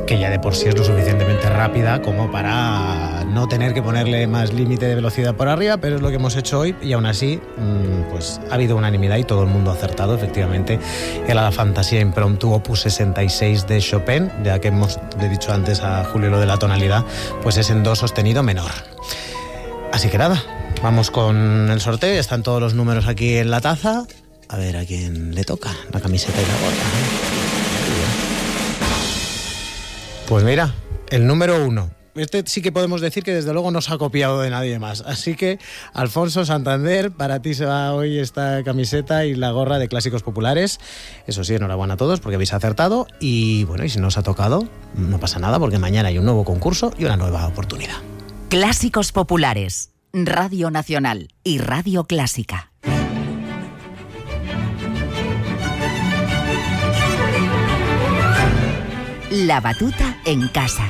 que ya de por sí es lo suficientemente rápida como para no tener que ponerle más límite de velocidad por arriba, pero es lo que hemos hecho hoy y aún así pues ha habido unanimidad y todo el mundo ha acertado. Efectivamente, era la Fantasía Impromptu Opus 66 de Chopin, ya que le he dicho antes a Julio lo de la tonalidad, pues es en do sostenido menor. Así que nada, vamos con el sorteo, ya están todos los números aquí en la taza. A ver a quién le toca la camiseta y la gorra. Pues mira, el número 1. Este sí que podemos decir que desde luego no se ha copiado de nadie más. Así que, Alfonso Santander, para ti se va hoy esta camiseta y la gorra de Clásicos Populares. Eso sí, enhorabuena a todos porque habéis acertado. Y bueno, y si no os ha tocado, no pasa nada porque mañana hay un nuevo concurso y una nueva oportunidad. Clásicos Populares, Radio Nacional y Radio Clásica. La batuta en casa.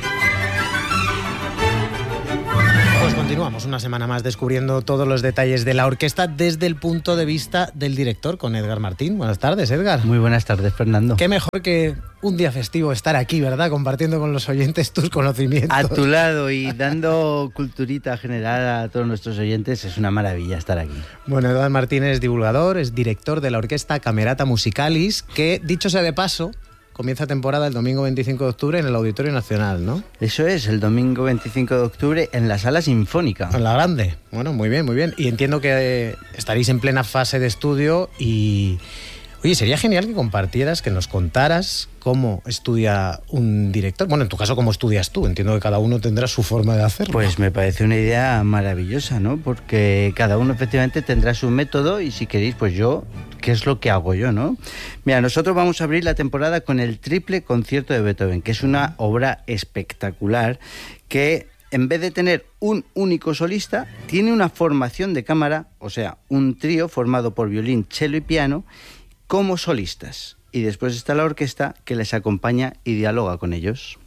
Pues continuamos una semana más descubriendo todos los detalles de la orquesta desde el punto de vista del director, con Edgar Martín. Buenas tardes, Edgar. Muy buenas tardes, Fernando. Qué mejor que un día festivo estar aquí, ¿verdad? Compartiendo con los oyentes tus conocimientos. A tu lado y dando culturita general a todos nuestros oyentes, es una maravilla estar aquí. Bueno, Edgar Martín es divulgador, es director de la orquesta Camerata Musicalis, que, dicho sea de paso, comienza temporada el domingo 25 de octubre en el Auditorio Nacional, ¿no? Eso es, el domingo 25 de octubre en la Sala Sinfónica. En la grande. Bueno, muy bien, muy bien. Y entiendo que estaréis en plena fase de estudio y... Oye, sería genial que compartieras, que nos contaras cómo estudia un director. Bueno, en tu caso, ¿cómo estudias tú? Entiendo que cada uno tendrá su forma de hacerlo. Pues me parece una idea maravillosa, ¿no? Porque cada uno efectivamente tendrá su método y si queréis, pues yo, ¿qué es lo que hago yo, no? Mira, nosotros vamos a abrir la temporada con el Triple Concierto de Beethoven, que es una obra espectacular que, en vez de tener un único solista, tiene una formación de cámara, o sea, un trío formado por violín, cello y piano, como solistas. Y después está la orquesta que les acompaña y dialoga con ellos.